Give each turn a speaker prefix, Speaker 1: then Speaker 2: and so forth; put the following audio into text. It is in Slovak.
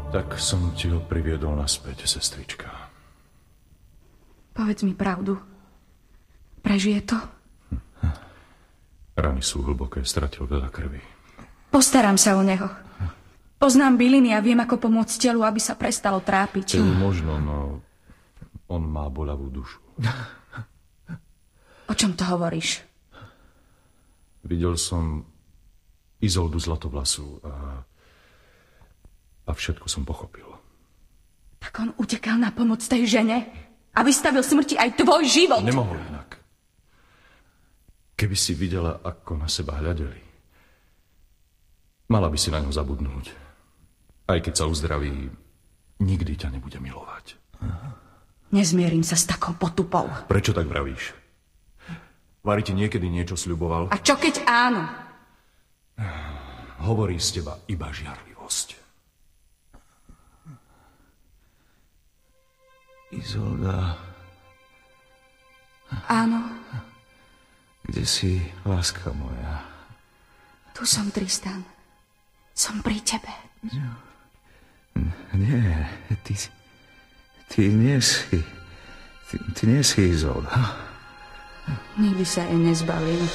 Speaker 1: Tak som ti ho priviedol naspäť, sestrička.
Speaker 2: Povedz mi pravdu. Prežije to?
Speaker 1: Rany sú hlboké, stratil veľa krvi.
Speaker 2: Postaram sa o neho. Poznám byliny a viem, ako pomôcť telu, aby sa prestalo trápiť.
Speaker 1: Možno, no on má boľavú dušu.
Speaker 2: O čom to hovoríš?
Speaker 1: Videl som Izoldu Zlatovlasu a všetko som pochopil.
Speaker 2: Tak on utekal na pomoc tej žene a vystavil smrti aj tvoj život.
Speaker 1: Nemohol inak. Keby si videla, ako na seba hľadeli, mala by si na ňo zabudnúť. Aj keď sa uzdraví, nikdy ťa nebude milovať.
Speaker 2: Nezmierim sa s takou potupou.
Speaker 1: Prečo tak vravíš? Vari ti niekedy niečo sľuboval?
Speaker 2: A čo keď áno?
Speaker 1: Hovorí z teba iba žiarlivosť.
Speaker 3: Izolda.
Speaker 2: Áno.
Speaker 3: Kde si, láska moja?
Speaker 2: Tu som, Tristan. Som pri tebe.
Speaker 3: Nie, ty nie si... Ty nie si Izolda.
Speaker 2: Nikdy sa jej nezbavím.